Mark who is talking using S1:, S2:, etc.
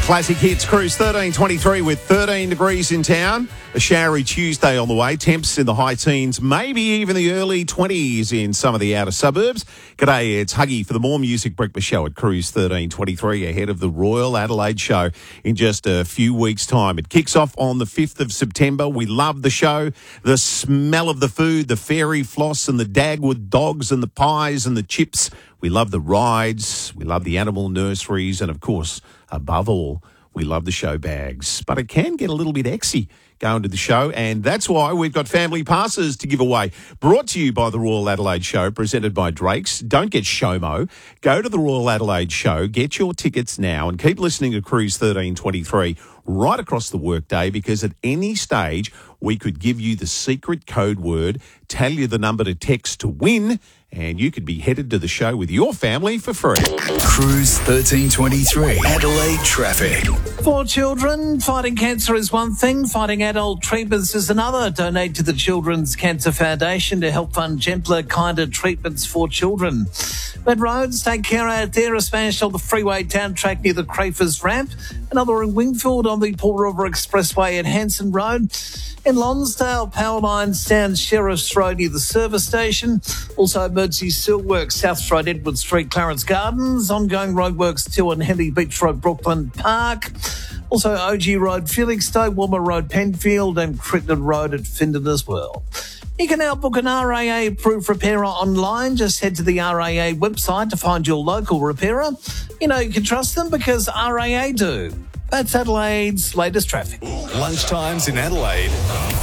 S1: Classic Hits Cruise 1323 with 13 degrees in town. A showery Tuesday on the way. Temps in the high teens, maybe even the early 20s in some of the outer suburbs. G'day, it's Huggy for the More Music Breakfast Show at Cruise 1323 ahead of the Royal Adelaide Show in just a few weeks' time. It kicks off on the 5th of September. We love the show, the smell of the food, the fairy floss and the Dagwood dogs and the pies and the chips. We love the rides. We love the animal nurseries. And, of course, above all, we love the show bags. But it can get a little bit exy going to the show, and that's why we've got family passes to give away. Brought to you by the Royal Adelaide Show, presented by Drake's. Don't get SHOMO. Go to the Royal Adelaide Show, get your tickets now, and keep listening to Cruise 1323 right across the workday, because at any stage we could give you the secret code word, tell you the number to text to win, and you could be headed to the show with your family for free.
S2: Cruise 1323, Adelaide traffic.
S3: For children, fighting cancer is one thing, fighting adult treatments is another. Donate to the Children's Cancer Foundation to help fund gentler, kinder treatments for children. Red roads, take care out there. A smash on the freeway down track near the Crafers ramp. Another in Wingfield on the Port River Expressway at Hanson Road. In Lonsdale, power lines down Sheriff's Road near the service station. Also emergency seal work, South Road, Edward Street, Clarence Gardens. Ongoing roadworks too on Henley Beach Road, Brooklyn Park. Also OG Road, Felixstowe, Wilmer Road, Penfield, and Crittenden Road at Findon as well. You can now book an RAA-approved repairer online. Just head to the RAA website to find your local repairer. You know you can trust them because RAA do. That's Adelaide's latest traffic.
S2: Lunchtimes in Adelaide.